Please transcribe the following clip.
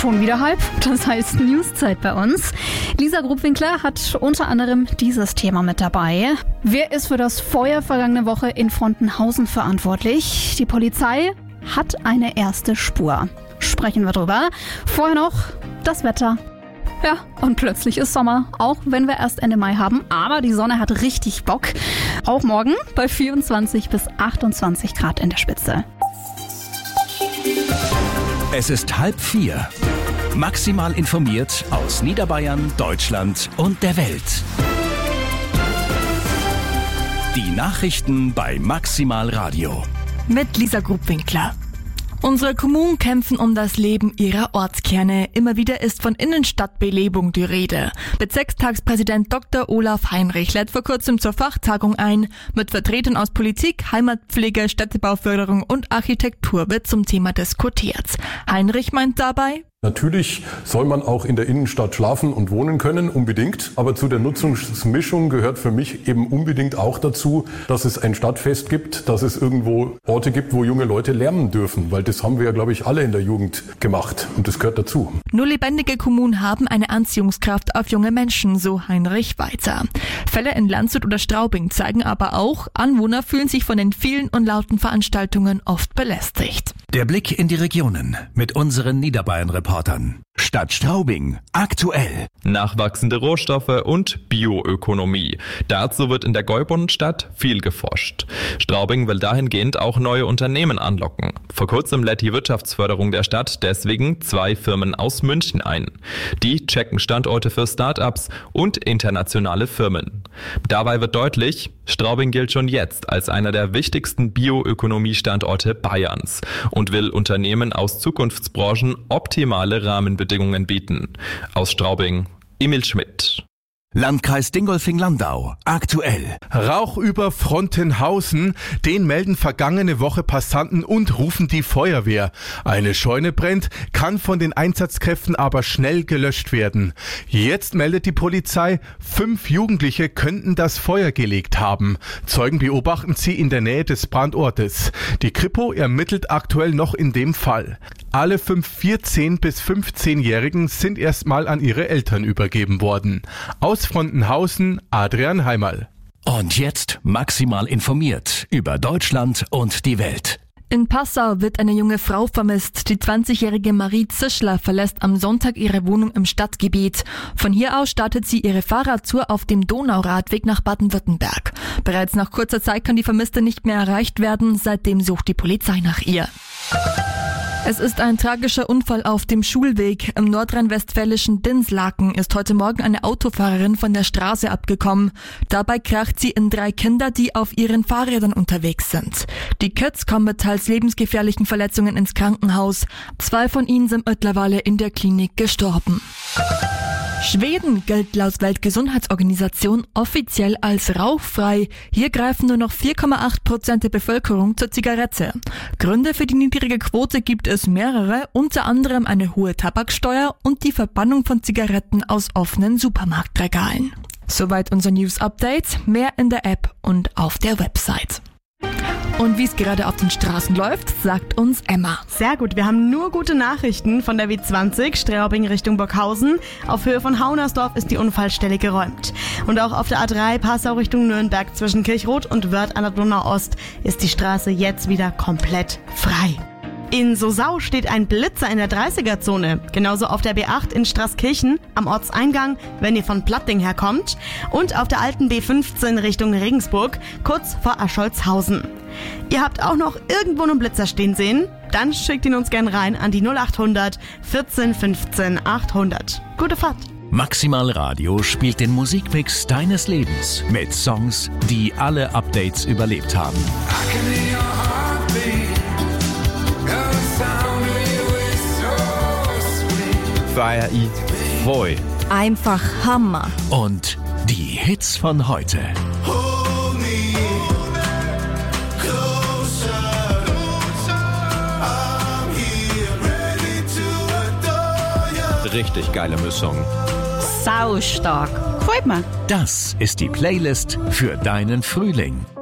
Schon wieder halb, das heißt Newszeit bei uns. Lisa Grubwinkler hat unter anderem dieses Thema mit dabei. Wer ist für das Feuer vergangene Woche in Frontenhausen verantwortlich? Die Polizei hat eine erste Spur. Sprechen wir drüber. Vorher noch das Wetter. Ja, und plötzlich ist Sommer, auch wenn wir erst Ende Mai haben. Aber die Sonne hat richtig Bock. Auch morgen bei 24 bis 28 Grad in der Spitze. Es ist 3:30. Maximal informiert aus Niederbayern, Deutschland und der Welt. Die Nachrichten bei Maximal Radio. Mit Lisa Grubwinkler. Unsere Kommunen kämpfen um das Leben ihrer Ortskerne. Immer wieder ist von Innenstadtbelebung die Rede. Bezirkstagspräsident Dr. Olaf Heinrich lädt vor kurzem zur Fachtagung ein. Mit Vertretern aus Politik, Heimatpflege, Städtebauförderung und Architektur wird zum Thema diskutiert. Heinrich meint dabei: Natürlich soll man auch in der Innenstadt schlafen und wohnen können, unbedingt. Aber zu der Nutzungsmischung gehört für mich eben unbedingt auch dazu, dass es ein Stadtfest gibt, dass es irgendwo Orte gibt, wo junge Leute lärmen dürfen. Weil das haben wir ja, glaube ich, alle in der Jugend gemacht. Und das gehört dazu. Nur lebendige Kommunen haben eine Anziehungskraft auf junge Menschen, so Heinrich weiter. Fälle in Landshut oder Straubing zeigen aber auch, Anwohner fühlen sich von den vielen und lauten Veranstaltungen oft belästigt. Der Blick in die Regionen mit unseren Niederbayern-Reportern. Stadt Straubing, aktuell. Nachwachsende Rohstoffe und Bioökonomie. Dazu wird in der Gäubundstadt viel geforscht. Straubing will dahingehend auch neue Unternehmen anlocken. Vor kurzem lädt die Wirtschaftsförderung der Stadt deswegen 2 Firmen aus München ein. Die checken Standorte für Start-ups und internationale Firmen. Dabei wird deutlich, Straubing gilt schon jetzt als einer der wichtigsten Bioökonomie-Standorte Bayerns und will Unternehmen aus Zukunftsbranchen optimale Rahmenbedingungen bieten. Aus Straubing, Emil Schmidt. Landkreis Dingolfing-Landau, aktuell. Rauch über Frontenhausen, den melden vergangene Woche Passanten und rufen die Feuerwehr. Eine Scheune brennt, kann von den Einsatzkräften aber schnell gelöscht werden. Jetzt meldet die Polizei, 5 Jugendliche könnten das Feuer gelegt haben. Zeugen beobachten sie in der Nähe des Brandortes. Die Kripo ermittelt aktuell noch in dem Fall. Alle 5 14- bis 15-Jährigen sind erstmal an ihre Eltern übergeben worden. Aus Frontenhausen, Adrian Heimerl. Und jetzt maximal informiert über Deutschland und die Welt. In Passau wird eine junge Frau vermisst. Die 20-jährige Marie Zischler verlässt am Sonntag ihre Wohnung im Stadtgebiet. Von hier aus startet sie ihre Fahrradtour auf dem Donauradweg nach Baden-Württemberg. Bereits nach kurzer Zeit kann die Vermisste nicht mehr erreicht werden. Seitdem sucht die Polizei nach ihr. Es ist ein tragischer Unfall auf dem Schulweg. Im nordrhein-westfälischen Dinslaken ist heute Morgen eine Autofahrerin von der Straße abgekommen. Dabei kracht sie in 3 Kinder, die auf ihren Fahrrädern unterwegs sind. Die Kids kommen mit teils lebensgefährlichen Verletzungen ins Krankenhaus. 2 von ihnen sind mittlerweile in der Klinik gestorben. Schweden gilt laut Weltgesundheitsorganisation offiziell als rauchfrei. Hier greifen nur noch 4,8% der Bevölkerung zur Zigarette. Gründe für die niedrige Quote gibt es mehrere, unter anderem eine hohe Tabaksteuer und die Verbannung von Zigaretten aus offenen Supermarktregalen. Soweit unser News-Update, mehr in der App und auf der Website. Und wie es gerade auf den Straßen läuft, sagt uns Emma. Sehr gut, wir haben nur gute Nachrichten von der W20 Straubing Richtung Burghausen. Auf Höhe von Haunersdorf ist die Unfallstelle geräumt. Und auch auf der A3 Passau Richtung Nürnberg zwischen Kirchrot und Wörth an der Donau-Ost ist die Straße jetzt wieder komplett frei. In Sosau steht ein Blitzer in der 30er-Zone, genauso auf der B8 in Straßkirchen am Ortseingang, wenn ihr von Platting herkommt, und auf der alten B15 Richtung Regensburg, kurz vor Ascholzhausen. Ihr habt auch noch irgendwo einen Blitzer stehen sehen? Dann schickt ihn uns gern rein an die 0800 14 15 800. Gute Fahrt! Maximal Radio spielt den Musikmix deines Lebens mit Songs, die alle Updates überlebt haben. Feier ich voll. Einfach Hammer. Und die Hits von heute. Richtig geile Mischung. Sau stark. Freut mich. Das ist die Playlist für deinen Frühling.